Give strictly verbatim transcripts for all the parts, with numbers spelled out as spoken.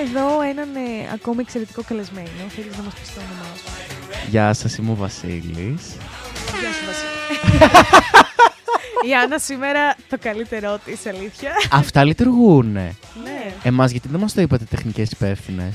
εδώ έναν ε, ακόμη εξαιρετικό καλεσμένο. Θέλεις να μας πεις το όνομά σου? Γεια σας, είμαι ο Βασίλης. Γεια σου, Βασίλη. Η Άννα σήμερα το καλύτερό της, αλήθεια. Αυτά λειτουργούνε. Ναι. Εμάς γιατί δεν μας το είπατε τεχνικές υπεύθυνες?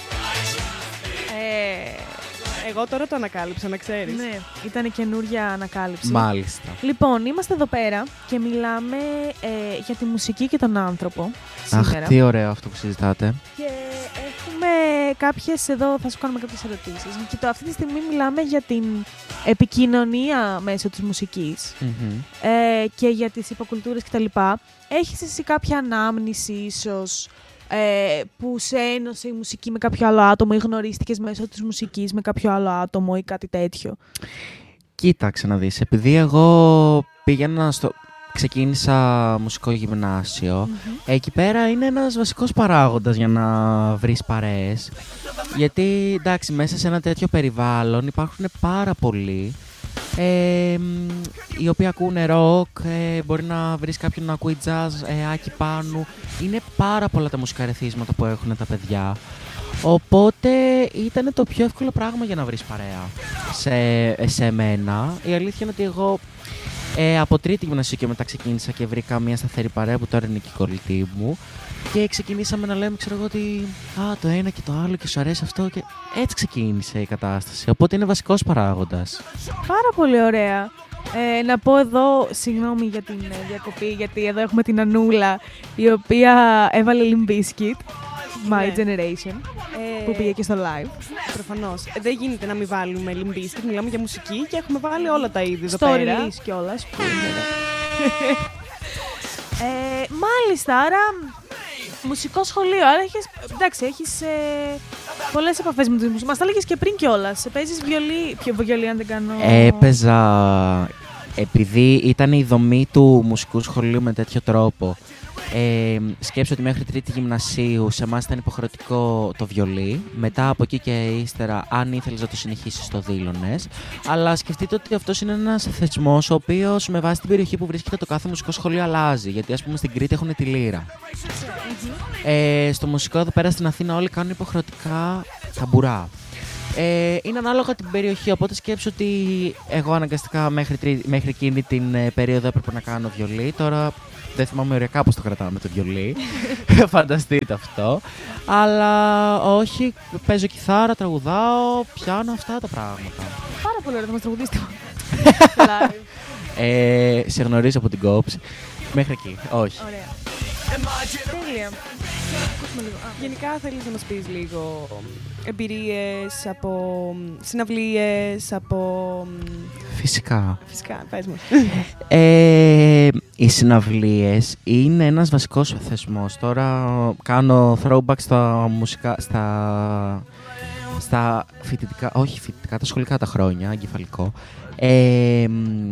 Ε, εγώ τώρα το ανακάλυψα, να ξέρεις. Ναι, ήταν καινούργια ανακάλυψη. Μάλιστα. Λοιπόν, είμαστε εδώ πέρα και μιλάμε ε, για τη μουσική και τον άνθρωπο σήμερα. Αχ, τι ωραίο αυτό που συζητάτε. Και έχουμε κάποιες εδώ, θα σου κάνουμε κάποιες ερωτήσεις. Και το, αυτή τη στιγμή μιλάμε για την επικοινωνία μέσω της μουσικής Mm-hmm. ε, και για τις υποκουλτούρες κτλ. Έχεις εσύ κάποια ανάμνηση ίσως ε, που σε ένωσε η μουσική με κάποιο άλλο άτομο ή γνωρίστηκες μέσω της μουσικής με κάποιο άλλο άτομο ή κάτι τέτοιο? Κοίταξε να δεις, επειδή εγώ πήγαινα στο... ξεκίνησα μουσικό γυμνάσιο, Mm-hmm. εκεί πέρα είναι ένας βασικός παράγοντας για να βρεις παρέες. Γιατί, εντάξει, μέσα σε ένα τέτοιο περιβάλλον υπάρχουν πάρα πολλοί ε, οι οποίοι ακούνε ροκ, ε, μπορεί να βρεις κάποιον να ακούει jazz, ε, Άκη Πάνου. Είναι πάρα πολλά τα μουσικά ρεθίσματα που έχουν τα παιδιά. Οπότε ήταν το πιο εύκολο πράγμα για να βρεις παρέα σε, σε μένα. Η αλήθεια είναι ότι εγώ ε, από τρίτη γυμνασίου και μετά ξεκίνησα και βρήκα μια σταθερή παρέα που τώρα είναι και η κολλητή μου. Και ξεκινήσαμε να λέμε, ξέρω εγώ, ότι α, το ένα και το άλλο και σου αρέσει αυτό. Και έτσι ξεκίνησε η κατάσταση. Οπότε είναι βασικός παράγοντας. Πάρα πολύ ωραία. Ε, να πω εδώ, συγγνώμη για την ε, διακοπή, γιατί εδώ έχουμε την Ανούλα, η οποία έβαλε Limp Bizkit, My Ναι. Generation, Ε, που πήγε και στο live. Προφανώς. Ε, δεν γίνεται να μην βάλουμε Limp Bizkit, μιλάμε για μουσική και έχουμε βάλει όλα τα είδη εδώ Στο πέρα. release κιόλας. που είναι εδώ. ε, μάλιστα, άρα μουσικό σχολείο. Άρα έχεις, εντάξει, έχεις ε, πολλές επαφές με τους μουσικούς. Μας τα έλεγες και πριν κιόλας. Παίζεις βιολί, ποιο βιολί αν δεν κάνω... Έπαιζα επειδή ήταν η δομή του μουσικού σχολείου με τέτοιο τρόπο. Ε, σκέψου ότι μέχρι τρίτη γυμνασίου σε εμάς ήταν υποχρεωτικό το βιολί. Μετά από εκεί και ύστερα, αν ήθελες να το συνεχίσεις, το δήλωνες. Αλλά σκεφτείτε ότι αυτός είναι ένας θεσμός ο οποίος με βάση την περιοχή που βρίσκεται το κάθε μουσικό σχολείο αλλάζει. Γιατί, ας πούμε, στην Κρήτη έχουν τη λύρα. Ε, στο μουσικό εδώ πέρα στην Αθήνα όλοι κάνουν υποχρεωτικά ταμπουρά. Ε, είναι ανάλογα την περιοχή, οπότε σκέψου ότι εγώ αναγκαστικά μέχρι, τρί, μέχρι εκείνη την ε, περίοδο έπρεπε να κάνω βιολί. Τώρα δεν θυμάμαι ωριακά πώς το κρατάμε το βιολί. Φανταστείτε αυτό. Αλλά όχι, παίζω κιθάρα, τραγουδάω, πιάνω, αυτά τα πράγματα. Πάρα πολύ ωραία, θα μας τραγουδήσετε. Live. Ε, σε γνωρίζω από την κόψη. Μέχρι εκεί, όχι. Ωραία. Τέλεια. Ακούσουμε λίγο. Α, Γενικά θέλεις να μας πεις λίγο εμπειρίες από συναυλίες, από... Φυσικά. Φυσικά, πες μας. Ε, οι συναυλίες είναι ένας βασικός θεσμός. Τώρα κάνω throwback στα μουσικά, στα, στα φοιτητικά, όχι φοιτητικά, τα σχολικά τα χρόνια, εγκεφαλικό. Ε,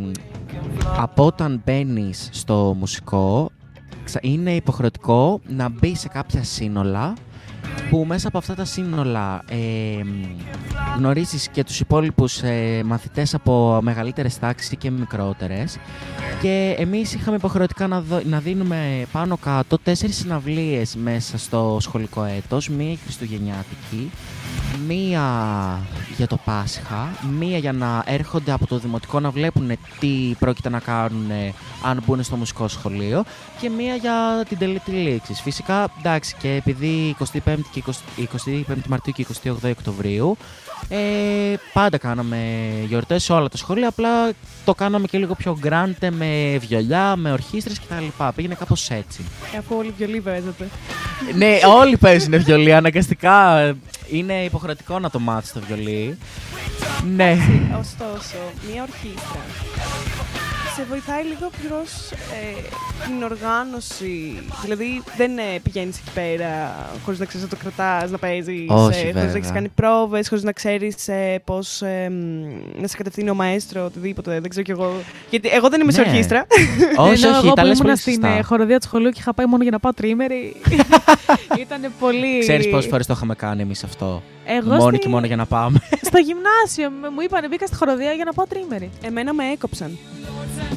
από όταν μπαίνεις στο μουσικό, είναι υποχρεωτικό να μπει σε κάποια σύνολα που μέσα από αυτά τα σύνολα ε, γνωρίζεις και τους υπόλοιπους ε, μαθητές από μεγαλύτερες τάξεις και μικρότερες, και εμείς είχαμε υποχρεωτικά να, δω, να δίνουμε πάνω κάτω τέσσερις συναυλίες μέσα στο σχολικό έτος, μία χριστουγεννιάτικη, μία για το Πάσχα, μία για να έρχονται από το δημοτικό να βλέπουν τι πρόκειται να κάνουν αν μπουν στο μουσικό σχολείο, και μία για την τελετή λήξης. Φυσικά, εντάξει, και επειδή εικοστή πέμπτη, και εικοστή πέμπτη Μαρτίου και εικοστή όγδοη Οκτωβρίου ε, πάντα κάναμε γιορτές σε όλα τα σχολεία, απλά το κάναμε και λίγο πιο γκράντε με βιολιά, με ορχήστρες κτλ. Πήγαινε κάπως έτσι. Αφού όλοι βιολί παίζετε. Ναι, όλοι παίζουν βιολί, αναγκαστικά. Είναι υποχρεωτικό να το μάθεις το βιολί. Ναι. Ωστόσο, μια ορχήστρα σε βοηθάει λίγο προς ε, την οργάνωση. Δηλαδή, δεν ε, πηγαίνεις εκεί πέρα χωρίς να ξέρεις να το κρατάς, να παίζεις, Όχι, ε, χωρίς να έχεις κάνει πρόβες, χωρίς να ξέρεις ε, πώς ε, να σε κατευθύνει ο μαέστρο, οτιδήποτε. Δεν ξέρω κι εγώ. Γιατί εγώ δεν είμαι σε Ναι. ορχήστρα. Όχι, Ενώ όχι, εγώ τα που λες πολύ ήμουν στην σωστά. ε, χοροδία του σχολείου και είχα πάει μόνο για να πάω τρίμερη. Ήταν πολύ. Ξέρεις πόσες φορές το είχαμε κάνει εμείς αυτό? Εγώ Μόνο στη- και μόνο για να πάμε. Στο γυμνάσιο με- μου είπανε μπήκα στη χοροδία για να πάω τρίμερη. Εμένα με έκοψαν.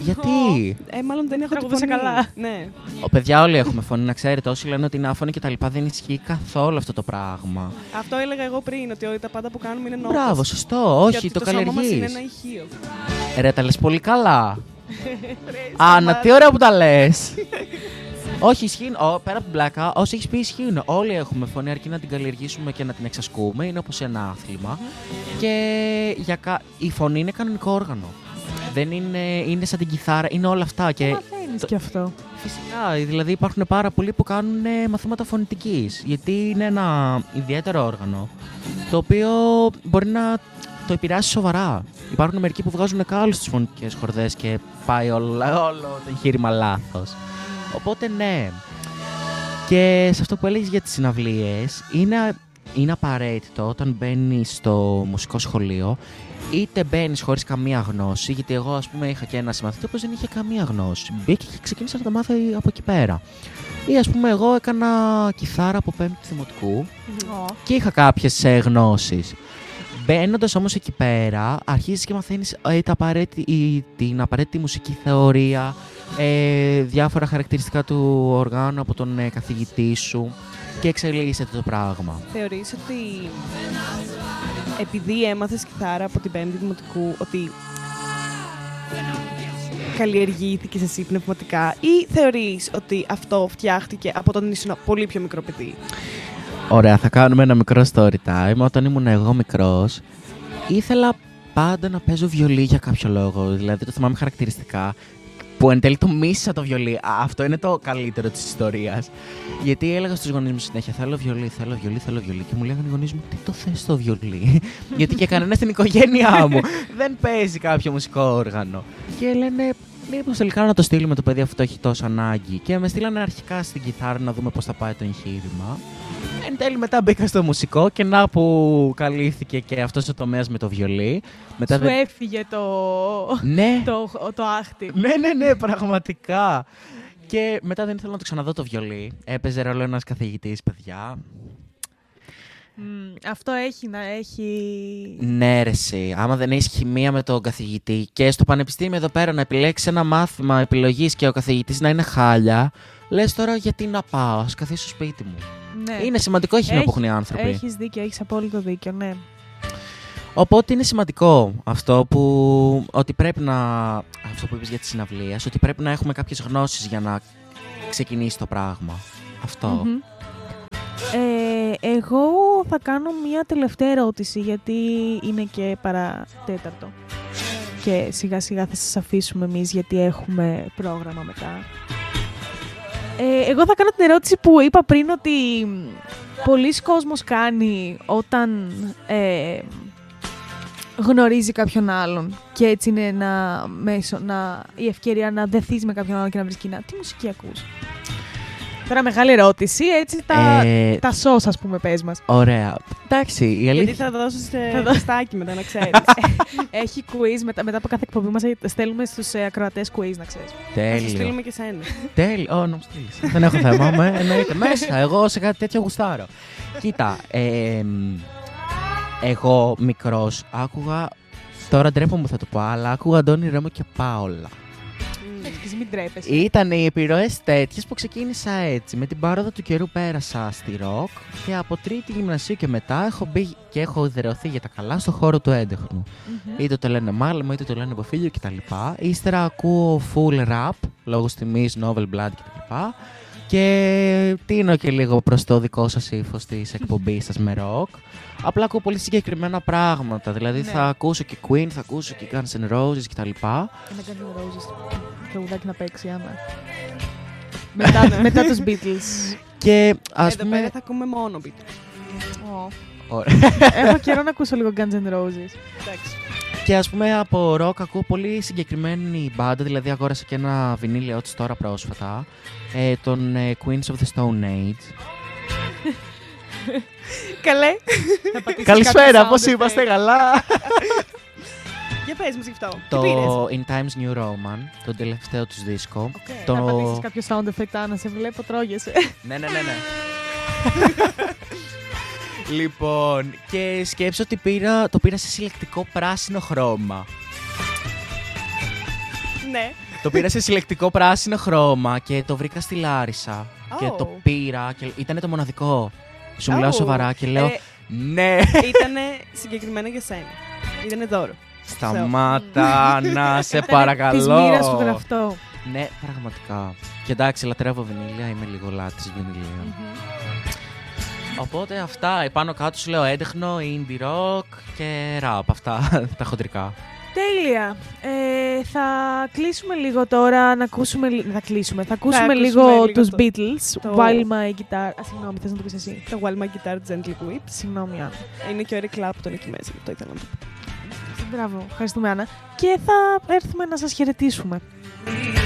Γιατί? Ε, μάλλον δεν έχω τη τραγουδούσα φωνή. καλά. Ναι. Ο παιδιά όλοι έχουμε φωνή, να ξέρετε. Όσοι λένε ότι είναι άφωνοι και τα λοιπά, δεν ισχύει καθόλου αυτό το πράγμα. Αυτό έλεγα εγώ πριν, ότι τα πάντα που κάνουμε είναι νότες. Μπράβο, σωστό. Όχι, Και το ότι το σώμα μας είναι καλλιεργείς. ένα ηχείο. Ρε, τα λες πολύ καλά. Άννα, τι ωραία που τα λες. Όχι, ισχύουν. Ω, πέρα από την πλάκα, όσοι έχεις πει ισχύουν. Όλοι έχουμε φωνή, αρκεί να την καλλιεργήσουμε και να την εξασκούμε. Είναι όπως ένα άθλημα. Και για κα... η φωνή είναι κανονικό όργανο. Δεν είναι, είναι σαν την κιθάρα, είναι όλα αυτά. Και Μαθαίνεις το- κι αυτό. Φυσικά, δηλαδή υπάρχουν πάρα πολλοί που κάνουν ε, μαθήματα φωνητικής. Γιατί είναι ένα ιδιαίτερο όργανο, το οποίο μπορεί να το επηρεάσει σοβαρά. Υπάρχουν μερικοί που βγάζουν κάλους στις φωνητικές χορδές και πάει όλο, όλο το εγχείρημα λάθος. Οπότε ναι. Και σε αυτό που έλεγες για τις συναυλίες, είναι, είναι απαραίτητο όταν μπαίνεις στο μουσικό σχολείο, είτε μπαίνεις χωρίς καμία γνώση, γιατί εγώ ας πούμε είχα και ένα συμμαθητή που δεν είχε καμία γνώση. Μπήκε και ξεκίνησα να τα μάθω από εκεί πέρα. Ή ας πούμε εγώ έκανα κιθάρα από πέμπτη δημοτικού και είχα κάποιες ε, γνώσεις. Μπαίνοντας όμως εκεί πέρα, αρχίζεις και μαθαίνεις ε, τα απαραίτητη, η- την απαραίτητη μουσική θεωρία, ε, διάφορα χαρακτηριστικά του οργάνου από τον ε, καθηγητή σου και εξελίσσεται το πράγμα. Θεωρείς ότι επειδή έμαθες κιθάρα από την πέμπτη δημοτικού, ότι καλλιεργήθηκες εσύ πνευματικά, ή θεωρείς ότι αυτό φτιάχτηκε από όταν ήσουν πολύ πιο μικρό παιδί? Ωραία, θα κάνουμε ένα μικρό story time. Όταν ήμουν εγώ μικρός, ήθελα πάντα να παίζω βιολί για κάποιο λόγο. Δηλαδή το θυμάμαι χαρακτηριστικά. Που εν τέλει το μίσησα το βιολί. Α, αυτό είναι το καλύτερο της ιστορίας. Γιατί έλεγα στους γονείς μου συνέχεια: Θέλω βιολί, θέλω βιολί, θέλω βιολί. Και μου λέγανε οι γονείς μου: Τι το θες το βιολί? Γιατί και κανένα στην οικογένειά μου δεν παίζει κάποιο μουσικό όργανο. Και λένε: Μήπως τελικά να το στείλουμε το παιδί αφού το έχει τόσο ανάγκη. Και με στείλανε αρχικά στην κιθάρα να δούμε πώς θα πάει το εγχείρημα. Εν τέλει μετά μπήκα στο μουσικό και να που καλύφθηκε και αυτός ο τομέας με το βιολί. Μετά Σου δεν- έφυγε το, Ναι. το, το άχτη. Ναι, ναι, ναι, πραγματικά. Και μετά δεν ήθελα να το ξαναδώ το βιολί. Έπαιζε ρόλο ένας καθηγητής, παιδιά. Μμ, αυτό έχει να έχει... Ναι, ρε, εσύ. Άμα δεν έχεις χημεία με τον καθηγητή και στο πανεπιστήμιο εδώ πέρα να επιλέξεις ένα μάθημα επιλογής και ο καθηγητής να είναι χάλια, λες τώρα γιατί να πάω, ας καθίσω στο σπίτι μου. Ναι. Είναι σημαντικό χημεία που Έχει- έχουν οι άνθρωποι. Έχεις δίκιο, έχεις απόλυτο δίκιο, ναι. Οπότε είναι σημαντικό αυτό που, ότι πρέπει να, αυτό που είπες για τις συναυλίες, ότι πρέπει να έχουμε κάποιες γνώσεις για να ξεκινήσει το πράγμα. Αυτό. Μμμ. Ε, εγώ θα κάνω μια τελευταία ερώτηση, γιατί είναι και παρατέταρτο. Και σιγά σιγά θα σας αφήσουμε εμείς, γιατί έχουμε πρόγραμμα μετά. Ε, εγώ θα κάνω την ερώτηση που είπα πριν, ότι πολλοί κόσμος κάνει όταν ε, γνωρίζει κάποιον άλλον, και έτσι είναι ένα μέσο, να, η ευκαιρία να δεθείς με κάποιον άλλον και να βρεις κοινά. Τι μουσική ακούς? Τώρα μεγάλη ερώτηση, έτσι τα, Ε, τα σως, ας πούμε, πες μας. Ωραία. Εντάξει, η αλήθεια... Γιατί θα δώσεις Θα ε, δω- πιστάκι μετά, να ξέρεις. Έχει quiz, μετά, μετά από κάθε εκπομπή μας στέλνουμε στους ε, ακροατές quiz, να ξέρεις. Θα σου Τέλειο. στείλουμε και σένα. Τέλειο. Ω, να μου στείλεις. Δεν έχω θέμα, με, εννοείται. Μέσα, εγώ σε κάτι τέτοιο γουστάρω. Κοίτα, ε, μ, εγώ μικρός άκουγα, τώρα ντρέπομαι που θα το πω, αλλά άκουγα Αντώνη Ρέμο και Πάολα. Έχεις, μην τρέπεσαι. Ήταν οι επιρροές τέτοιες που ξεκίνησα έτσι. Με την πάροδο του καιρού πέρασα στη ροκ και από τρίτη γυμνασίου και μετά έχω μπει και έχω ιδρυωθεί για τα καλά στο χώρο του έντεχνου. Μμμ. Είτε το λένε μάλαμα, είτε το λένε Μποφίλιο κτλ. Ύστερα ακούω full rap, λόγω τιμής, novel blood κτλ. Και τίνω και λίγο προς το δικό σας ύφος της εκπομπής σας με rock. Απλά ακούω πολύ συγκεκριμένα πράγματα. Δηλαδή Ναι. θα ακούσω και Queen, θα ακούσω και Guns N' Roses κτλ. Ένα Guns N' Roses τραγουδάκι να παίξει, άμα. μετά, μετά τους Beatles. Και ας Εδώ πούμε. πέρα θα ακούμε μόνο beat. Ω. Ωραία. Έχω καιρό να ακούσω λίγο Guns N' Roses. Εντάξει. Και ας πούμε από rock ακούω πολύ συγκεκριμένη μπάντα, δηλαδή αγόρασα και ένα βινίλιο τους τώρα πρόσφατα, ε, των ε, Queens of the Stone Age. Καλέ. Θα πατήσεις Καλησπέρα, κάποιο πώς sound είμαστε, effect. καλά. Για πες μας γι' αυτό. Τι πήρες? Το In Times New Roman, το τελευταίο τους δίσκο. Οκ. Το... Θα πατήσεις κάποιο sound effect, Άννα, σε βλέπω, τρώγεσαι. Ναι, ναι, ναι, ναι. Λοιπόν, και σκέψω ότι πήρα, το πήρα σε συλλεκτικό πράσινο χρώμα. Ναι. Το πήρα σε συλλεκτικό πράσινο χρώμα και το βρήκα στη Λάρισα. Oh. Και το πήρα και ήταν το μοναδικό. Σου μιλάω Oh. σοβαρά και λέω Ε, ναι. Ήτανε συγκεκριμένα για σένα. Ήτανε δώρο. Σταμάτα να σε Της παρακαλώ. μοίρας σου γραφτό. Ναι, πραγματικά. Και εντάξει, λατρεύω βινίλια, είμαι λίγο λάτρης βινιλίων. Οπότε αυτά, πάνω κάτω σου λέω έντεχνο, indie rock και rap, αυτά τα χοντρικά. Τέλεια. Ε, θα κλείσουμε λίγο τώρα, να ακούσουμε... λι- Θα κλείσουμε, θα ακούσουμε, ακούσουμε λίγο, λίγο τους το- Beatles, το- While My Guitar... Α, συγγνώμη, θες να το πεις εσύ. Το While My Guitar Gently Weeps. Συγγνώμη, Άννα. Είναι και ο Eric Clapton εκεί μέσα, το ήθελα να το πω. Μπράβο, ευχαριστούμε, Άννα. Και θα έρθουμε να σας χαιρετήσουμε.